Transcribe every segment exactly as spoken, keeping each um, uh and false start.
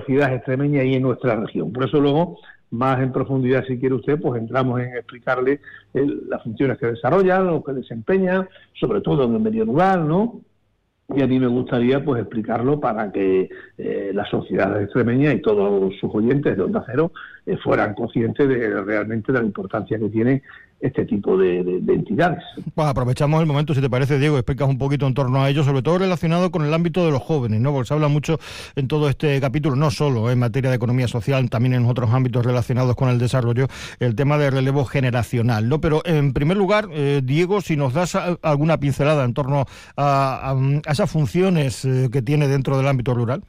sociedad extremeña y en nuestra región. Por eso luego, más en profundidad, si quiere usted, pues entramos en explicarle el, las funciones que desarrolla, lo que desempeña, sobre todo en el medio rural, ¿no? Y a mí me gustaría pues explicarlo para que eh, la sociedad extremeña y todos sus oyentes de Onda Cero eh, fueran conscientes de realmente de la importancia que tiene este tipo de, de, de entidades. Pues aprovechamos el momento, si te parece, Diego, explicas un poquito en torno a ello, sobre todo relacionado con el ámbito de los jóvenes, ¿no? Porque se habla mucho en todo este capítulo, no solo en materia de economía social, también en otros ámbitos relacionados con el desarrollo, el tema de relevo generacional, ¿no? Pero en primer lugar, eh, Diego, si nos das a, alguna pincelada en torno a, a, a esas funciones eh, que tiene dentro del ámbito rural.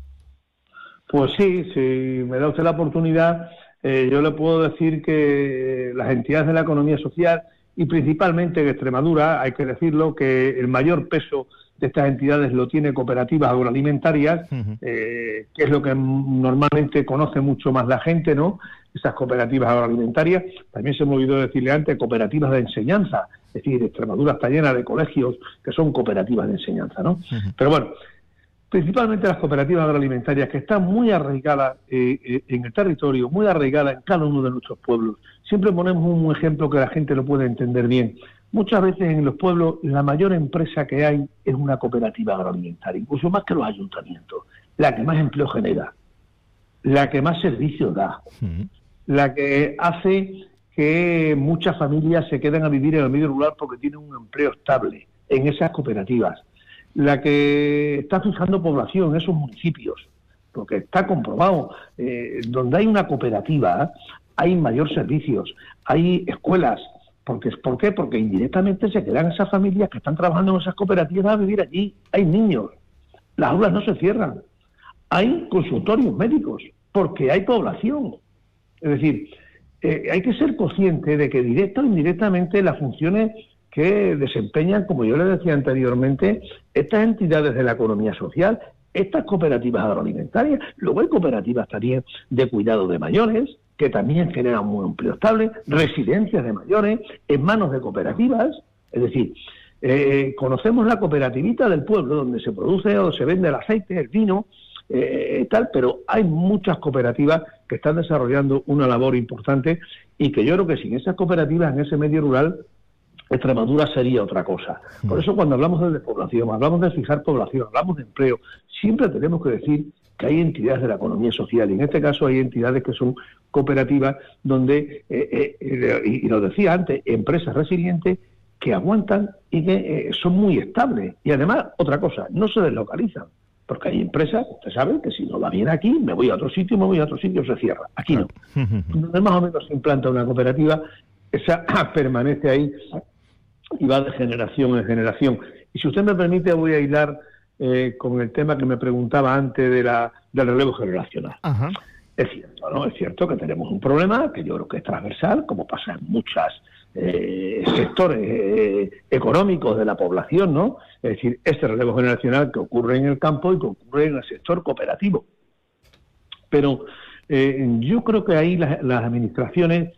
Pues sí, si me da usted la oportunidad, eh, yo le puedo decir que las entidades de la economía social, y principalmente en Extremadura, hay que decirlo, que el mayor peso de estas entidades lo tiene cooperativas agroalimentarias, uh-huh. eh, que es lo que normalmente conoce mucho más la gente, ¿no? Esas cooperativas agroalimentarias. También se me olvidó decirle antes, cooperativas de enseñanza. Es decir, Extremadura está llena de colegios que son cooperativas de enseñanza, ¿no? Uh-huh. Pero bueno, principalmente las cooperativas agroalimentarias, que están muy arraigadas eh, eh, en el territorio, muy arraigadas en cada uno de nuestros pueblos. Siempre ponemos un ejemplo que la gente lo puede entender bien. Muchas veces en los pueblos la mayor empresa que hay es una cooperativa agroalimentaria, incluso más que los ayuntamientos, la que más empleo genera, la que más servicios da, sí. la que hace que muchas familias se queden a vivir en el medio rural porque tienen un empleo estable en esas cooperativas, la que está fijando población en esos municipios, porque está comprobado, eh, donde hay una cooperativa hay mayor servicios, hay escuelas. Porque, ¿Por qué? Porque indirectamente se quedan esas familias que están trabajando en esas cooperativas a vivir allí. Hay niños, las aulas no se cierran, hay consultorios médicos, porque hay población. Es decir, eh, hay que ser consciente de que directa o indirectamente las funciones que desempeñan, como yo les decía anteriormente, estas entidades de la economía social, estas cooperativas agroalimentarias, luego hay cooperativas también de cuidado de mayores, que también generan un empleo estable, residencias de mayores, en manos de cooperativas. Es decir, eh, conocemos la cooperativita del pueblo, donde se produce o se vende el aceite, el vino, eh, tal, pero hay muchas cooperativas que están desarrollando una labor importante y que yo creo que sin esas cooperativas en ese medio rural, Extremadura sería otra cosa. Por eso cuando hablamos de despoblación, hablamos de fijar población, hablamos de empleo, siempre tenemos que decir que hay entidades de la economía social, y en este caso hay entidades que son cooperativas donde, eh, eh, y lo decía antes, empresas resilientes que aguantan y que eh, son muy estables. Y además, otra cosa, no se deslocalizan, porque hay empresas, usted sabe, que si no va bien aquí, me voy a otro sitio, me voy a otro sitio, se cierra. Aquí no. Donde más o menos se implanta una cooperativa, esa permanece ahí y va de generación en generación. Y si usted me permite, voy a hilar eh, con el tema que me preguntaba antes de la, del relevo generacional. Ajá. Es cierto, ¿no? Es cierto que tenemos un problema que yo creo que es transversal, como pasa en muchos eh, sectores eh, económicos de la población, ¿no? Es decir, este relevo generacional que ocurre en el campo y que ocurre en el sector cooperativo. Pero eh, yo creo que ahí las, las administraciones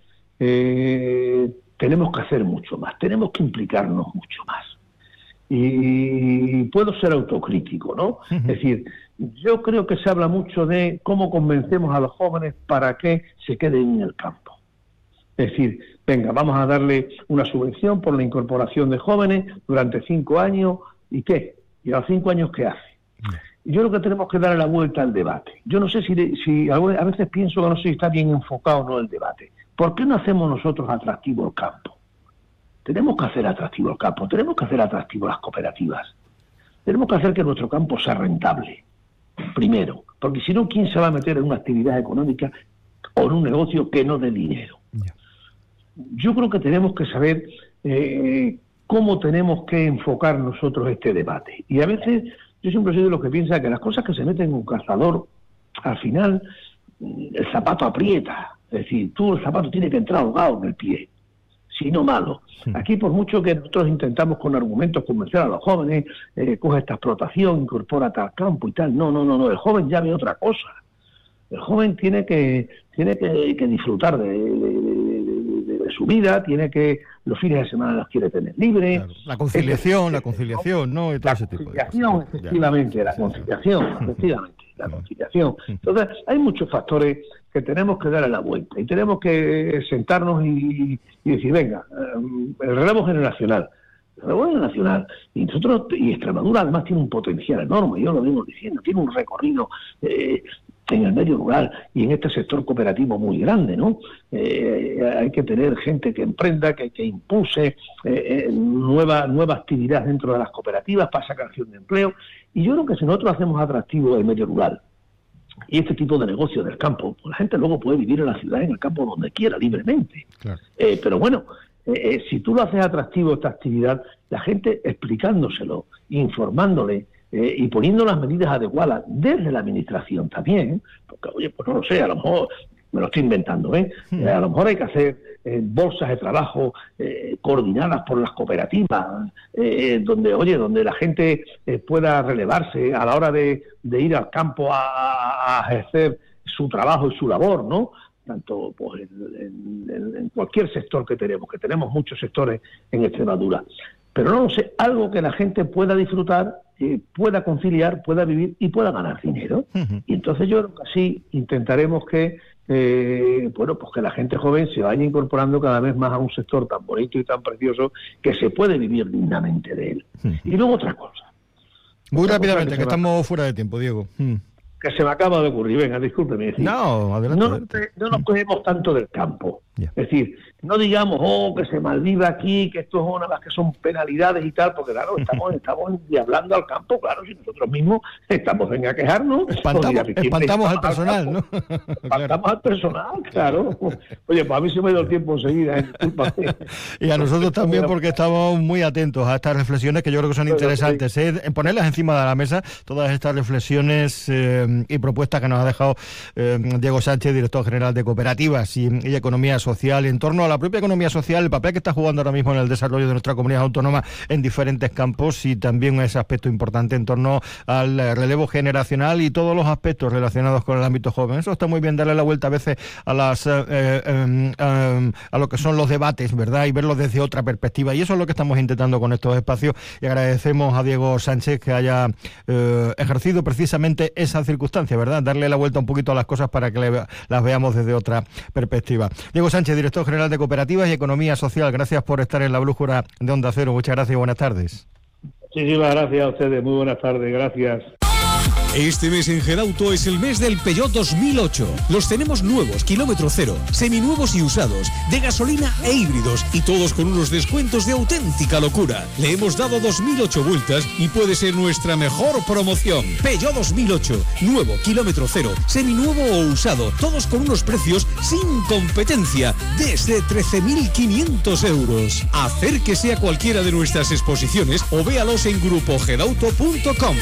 eh, tenemos que hacer mucho más, tenemos que implicarnos mucho más. Y puedo ser autocrítico, ¿no? Uh-huh. Es decir, yo creo que se habla mucho de cómo convencemos a los jóvenes para que se queden en el campo. Es decir, venga, vamos a darle una subvención por la incorporación de jóvenes durante cinco años, ¿y qué? ¿Y a los cinco años qué hace? Uh-huh. Yo creo que tenemos que darle la vuelta al debate. Yo no sé si, si a veces pienso que no sé si está bien enfocado o no el debate. ¿Por qué no hacemos nosotros atractivo el campo? Tenemos que hacer atractivo el campo, tenemos que hacer atractivo las cooperativas. Tenemos que hacer que nuestro campo sea rentable, primero, porque si no, ¿quién se va a meter en una actividad económica o en un negocio que no dé dinero? Yo creo que tenemos que saber eh, cómo tenemos que enfocar nosotros este debate. Y a veces, yo siempre soy de los que piensa que las cosas que se meten en un calzador, al final, el zapato aprieta. Es decir, tú el zapato tiene que entrar ahogado en el pie, si no malo. Sí. Aquí, por mucho que nosotros intentamos con argumentos convencer a los jóvenes, eh, coge esta explotación, incorpórate al campo y tal, no, no, no, no, el joven ya ve otra cosa. El joven tiene que tiene que, que disfrutar de, de, de, de, de su vida, tiene que, los fines de semana los quiere tener libres. Claro. La conciliación, es, la conciliación, ¿no? Y todo la ese tipo de conciliación, cosas. efectivamente, ya. la conciliación, efectivamente. la conciliación. Entonces, hay muchos factores que tenemos que darle la vuelta y tenemos que sentarnos y, y decir, venga, el relevo generacional, el relevo generacional, y nosotros, y Extremadura además tiene un potencial enorme, yo lo vengo diciendo, tiene un recorrido eh, en el medio rural y en este sector cooperativo muy grande, ¿no? Eh, hay que tener gente que emprenda, que, que impulse eh, eh, nueva, nueva actividad dentro de las cooperativas para esa creación de empleo. Y yo creo que si nosotros hacemos atractivo el medio rural y este tipo de negocio del campo, pues la gente luego puede vivir en la ciudad, en el campo, donde quiera, libremente. Claro. Eh, pero bueno, eh, eh, si tú lo haces atractivo esta actividad, la gente explicándoselo, informándole, Eh, y poniendo las medidas adecuadas desde la administración también, porque oye, pues no lo sé, a lo mejor me lo estoy inventando, ¿eh? eh a lo mejor hay que hacer eh, bolsas de trabajo eh, coordinadas por las cooperativas, eh, donde oye, donde la gente eh, pueda relevarse a la hora de, de ir al campo a, a ejercer su trabajo y su labor, ¿no? Tanto pues en, en, en cualquier sector que tenemos, que tenemos muchos sectores en Extremadura. Pero no lo sé, algo que la gente pueda disfrutar, eh, pueda conciliar, pueda vivir y pueda ganar dinero. Uh-huh. Y entonces yo creo que así intentaremos que, eh, bueno, pues que la gente joven se vaya incorporando cada vez más a un sector tan bonito y tan precioso que se puede vivir dignamente de él. Uh-huh. Y luego otra cosa. Muy otra rápidamente, cosa que, que estamos va... fuera de tiempo, Diego. Uh-huh. Que se me acaba de ocurrir, venga, discúlpeme. Decir, no, adelante. No, adelante. no nos cogemos tanto del campo. Yeah. Es decir, no digamos, oh, que se malviva aquí, que esto es una más que son penalidades y tal, porque claro, estamos, estamos hablando al campo, claro, si nosotros mismos estamos, venga a quejarnos. Espantamos, pues, espantamos al personal, al ¿no? Espantamos claro. al personal, claro. Oye, pues a mí se me ha ido el tiempo enseguida, ¿eh? Discúlpame. Y a nosotros también, porque estamos muy atentos a estas reflexiones que yo creo que son interesantes, ¿eh? En ponerlas encima de la mesa, todas estas reflexiones eh, y propuestas que nos ha dejado eh, Diego Sánchez, director general de Cooperativas y, y Economía Social, en torno a la propia economía social, el papel que está jugando ahora mismo en el desarrollo de nuestra comunidad autónoma en diferentes campos, y también ese aspecto importante en torno al relevo generacional y todos los aspectos relacionados con el ámbito joven. Eso está muy bien, darle la vuelta a veces a las eh, eh, eh, a lo que son los debates, ¿verdad? Y verlos desde otra perspectiva, y eso es lo que estamos intentando con estos espacios, y agradecemos a Diego Sánchez que haya eh, ejercido precisamente esa circunstancia, ¿verdad? Darle la vuelta un poquito a las cosas para que le, las veamos desde otra perspectiva. Diego Sánchez, director general de Cooperativas y Economía Social, gracias por estar en la brújula de Onda Cero. Muchas gracias y buenas tardes. Muchísimas gracias a ustedes, muy buenas tardes, gracias. Este mes en Gedauto es el mes del Peugeot dos mil ocho. Los tenemos nuevos, kilómetro cero, seminuevos y usados, de gasolina e híbridos, y todos con unos descuentos de auténtica locura. Le hemos dado dos mil ocho vueltas y puede ser nuestra mejor promoción. Peugeot dos mil ocho, nuevo, kilómetro cero, seminuevo o usado, todos con unos precios sin competencia, desde trece mil quinientos euros. Acérquese a cualquiera de nuestras exposiciones o véalos en grupo gedauto punto com.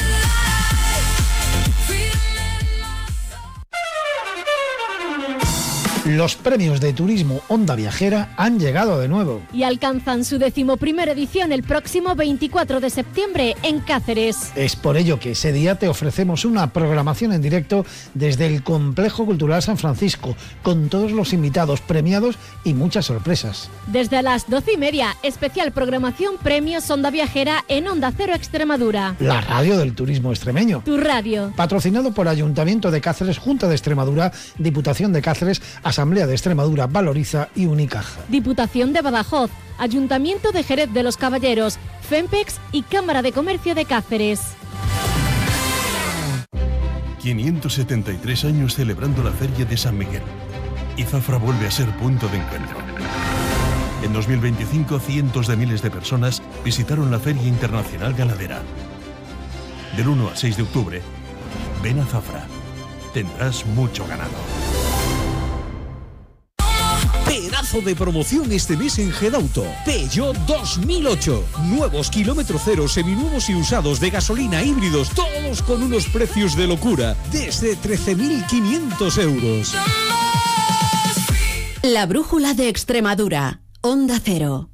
Los premios de turismo Onda Viajera han llegado de nuevo. Y alcanzan su decimoprimera edición el próximo veinticuatro de septiembre en Cáceres. Es por ello que ese día te ofrecemos una programación en directo desde el Complejo Cultural San Francisco, con todos los invitados premiados y muchas sorpresas. Desde las doce y media, especial programación Premios Onda Viajera en Onda Cero Extremadura. La radio del turismo extremeño. Tu radio. Patrocinado por Ayuntamiento de Cáceres, Junta de Extremadura, Diputación de Cáceres, Asamblea de Extremadura, Valoriza y Unicaja. Diputación de Badajoz, Ayuntamiento de Jerez de los Caballeros, FEMPEX y Cámara de Comercio de Cáceres. quinientos setenta y tres años celebrando la Feria de San Miguel. Y Zafra vuelve a ser punto de encuentro. En dos mil veinticinco, cientos de miles de personas visitaron la Feria Internacional Ganadera. Del uno al seis de octubre, ven a Zafra. Tendrás mucho ganado. Pedazo de promoción este mes en Gedauto. Peugeot dos mil ocho. Nuevos, kilómetro cero, seminuevos y usados, de gasolina, híbridos, todos con unos precios de locura, desde trece mil quinientos euros. La brújula de Extremadura. Onda Cero.